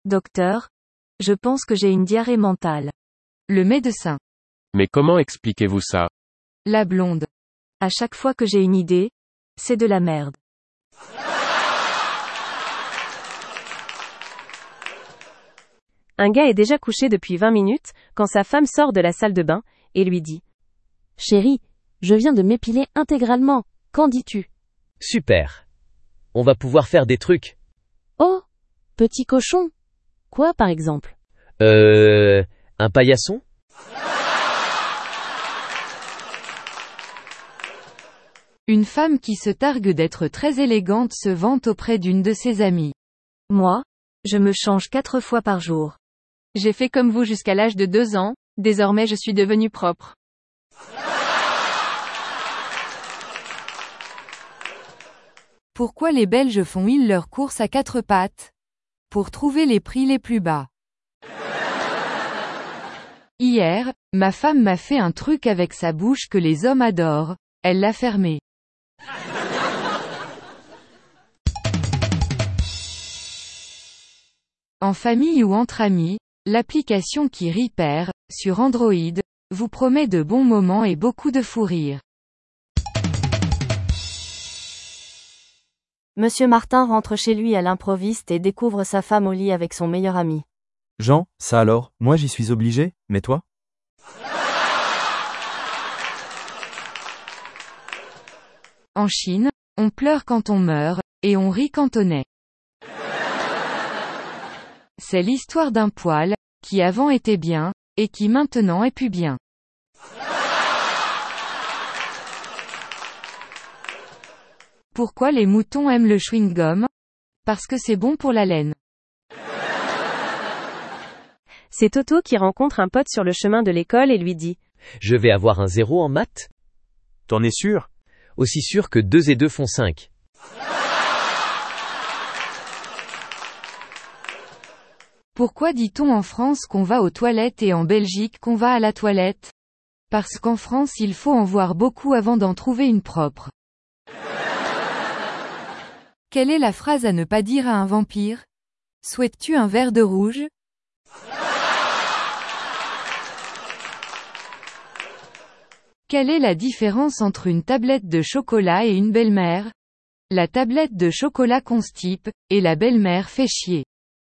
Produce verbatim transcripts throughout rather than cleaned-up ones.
Docteur, je pense que j'ai une diarrhée mentale. Le médecin. Mais comment expliquez-vous ça? La blonde. À chaque fois que j'ai une idée, c'est de la merde. Un gars est déjà couché depuis vingt minutes, quand sa femme sort de la salle de bain, et lui dit « Chérie, je viens de m'épiler intégralement, qu'en dis-tu » ? Super. On va pouvoir faire des trucs. Oh, petit cochon. Quoi par exemple ? Euh... Un paillasson ? Une femme qui se targue d'être très élégante se vante auprès d'une de ses amies. Moi, je me change quatre fois par jour. J'ai fait comme vous jusqu'à l'âge de deux ans, désormais je suis devenue propre. Pourquoi les Belges font-ils leurs courses à quatre pattes? Pour trouver les prix les plus bas. Hier, ma femme m'a fait un truc avec sa bouche que les hommes adorent, elle l'a fermé. En famille ou entre amis, l'application qui rit perd, sur Android, vous promet de bons moments et beaucoup de fou rire. Monsieur Martin rentre chez lui à l'improviste et découvre sa femme au lit avec son meilleur ami. Jean, ça alors, moi j'y suis obligé, mais toi? En Chine, on pleure quand on meurt, et on rit quand on est. C'est l'histoire d'un poil, qui avant était bien, et qui maintenant est plus bien. Pourquoi les moutons aiment le chewing-gum? Parce que c'est bon pour la laine. C'est Toto qui rencontre un pote sur le chemin de l'école et lui dit « Je vais avoir un zéro en maths ?» T'en es sûr? Aussi sûr que deux et deux font cinq. Pourquoi dit-on en France qu'on va aux toilettes et en Belgique qu'on va à la toilette? Parce qu'en France il faut en voir beaucoup avant d'en trouver une propre. Quelle est la phrase à ne pas dire à un vampire? Souhaites-tu un verre de rouge? Quelle est la différence entre une tablette de chocolat et une belle-mère? La tablette de chocolat constipe, et la belle-mère fait chier.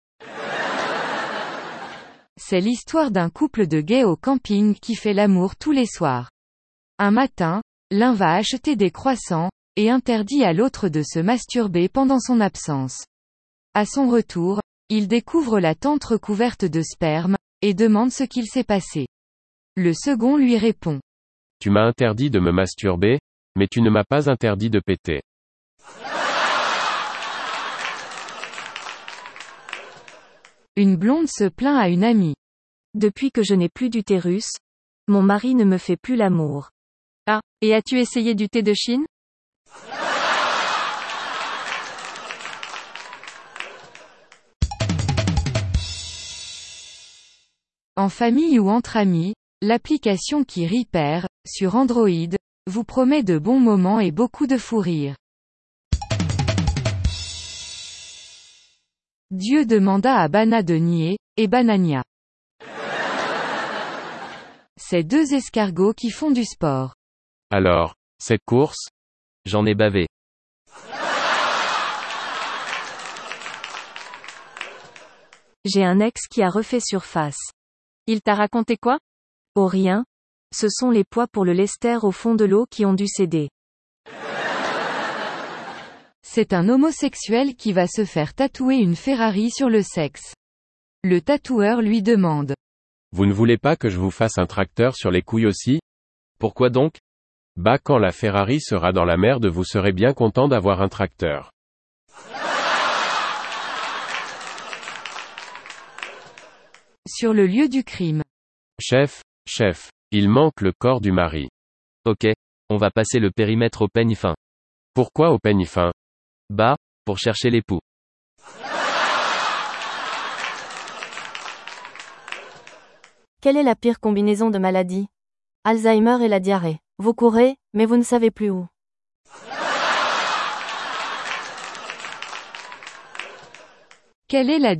C'est l'histoire d'un couple de gays au camping qui fait l'amour tous les soirs. Un matin, l'un va acheter des croissants, et interdit à l'autre de se masturber pendant son absence. À son retour, il découvre la tente recouverte de sperme, et demande ce qu'il s'est passé. Le second lui répond. Tu m'as interdit de me masturber, mais tu ne m'as pas interdit de péter. Une blonde se plaint à une amie. Depuis que je n'ai plus d'utérus, mon mari ne me fait plus l'amour. Ah, et as-tu essayé du thé de Chine? En famille ou entre amis, l'application qui rit perd, sur Android, vous promet de bons moments et beaucoup de fou rire. Dieu demanda à Bana de nier, et Banania. C'est deux escargots qui font du sport. Alors, cette course? J'en ai bavé. J'ai un ex qui a refait surface. Il t'a raconté quoi? Oh rien. Ce sont les poids pour le lester au fond de l'eau qui ont dû céder. C'est un homosexuel qui va se faire tatouer une Ferrari sur le sexe. Le tatoueur lui demande. Vous ne voulez pas que je vous fasse un tracteur sur les couilles aussi? Pourquoi donc? Bah quand la Ferrari sera dans la merde vous serez bien content d'avoir un tracteur. Sur le lieu du crime. Chef, chef, il manque le corps du mari. Ok, on va passer le périmètre au peigne fin. Pourquoi au peigne fin? Bah, pour chercher l'époux. Quelle est la pire combinaison de maladies? Alzheimer et la diarrhée. Vous courez, mais vous ne savez plus où. Quelle est la